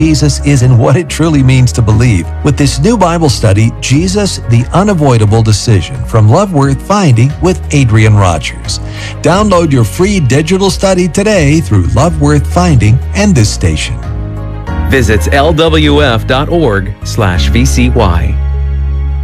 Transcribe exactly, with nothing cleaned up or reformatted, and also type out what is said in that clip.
Jesus is and what it truly means to believe with this new Bible study, Jesus, the Unavoidable Decision, from Love Worth Finding with Adrian Rogers. Download your free digital study today through Love Worth Finding and this station. Visit L W F dot org slash V C Y.